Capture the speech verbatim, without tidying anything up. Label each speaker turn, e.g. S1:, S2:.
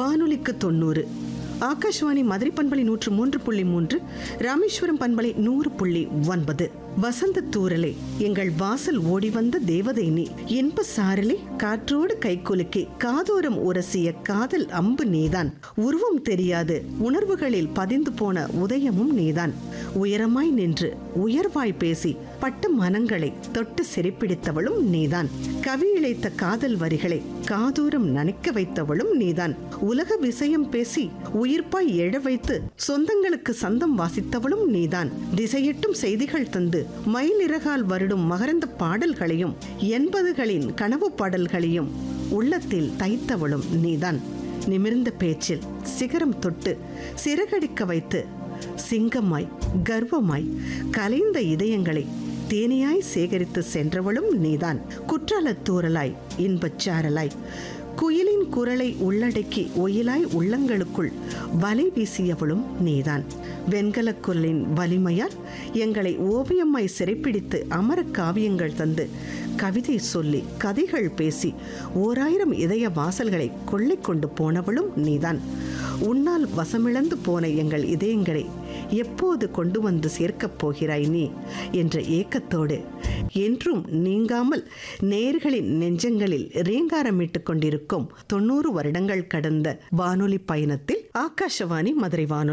S1: வானொலிக்கு தொண்ணூறு. ஆகாஷ்வாணி மதுரை பண்பலை நூற்று மூன்று புள்ளி மூன்று, ராமேஸ்வரம் பண்பலை நூறு புள்ளி ஒன்பது. வசந்த தூரலை எங்கள் வாசல் ஓடி வந்த தேவதை நீ, இன்ப சாரலை காற்றோடு கைக்குலுக்கி காதோரம் உரசிய காதல் அம்பு நீதான். உருவம் தெரியாது உணர்வுகளில் பதிந்து போன உதயமும் நீதான். உயரமாய் நின்று உயர்வாய் பேசி பட்டு மனங்களை தொட்டு சிறைப்பிடித்தவளும் நீதான். கவி இழைத்த காதல் வரிகளை காதோரம் நனைக்க வைத்தவளும் நீதான். உலக விஷயம் பேசி உயிர்ப்பாய் எழ வைத்து சொந்தங்களுக்கு சந்தம் வாசித்தவளும் நீதான். திசையெட்டும் செய்திகள் தந்து மயிலிறகால் வருடும் மகரந்த பாடல்களையும் எண்பதுகளின் கனவு பாடல்களையும் உள்ளத்தில் தைத்தவளும் நீதான். நிமிர்ந்த பேச்சில் சிகரம் தொட்டு சிறகடிக்க வைத்து சிங்கமாய் கர்வமாய் கலைந்த இதயங்களை தேனியாய் சேகரித்து சென்றவளும் நீதான். குற்றாலத் தூறலாய் இன்பச் சாரலாய் குயிலின் குரலை உள்ளடக்கி ஒயிலாய் உள்ளங்களுக்குள் வலை வீசியவளும் நீதான். வெண்கலக் குரலின் வலிமையால் எங்களை ஓவியமாய் சிறைப்பிடித்து அமர காவியங்கள் தந்து கவிதை சொல்லி கதைகள் பேசி ஓராயிரம் இதய வாசல்களை கொள்ளை கொண்டு போனவளும் நீதான். உன்னால் வசமிழந்து போன எங்கள் இதயங்களை எப்போது கொண்டு வந்து சேர்க்கப் போகிறாய் நீ என்ற ஏக்கத்தோடு என்றும் நீங்காமல் நேயர்களின் நெஞ்சங்களில் ரீங்காரமிட்டுக் கொண்டிருக்கும் தொண்ணூறு வருடங்கள் கடந்த வானொலி பயணத்தில் ஆகாஷவாணி மதுரை வானொலி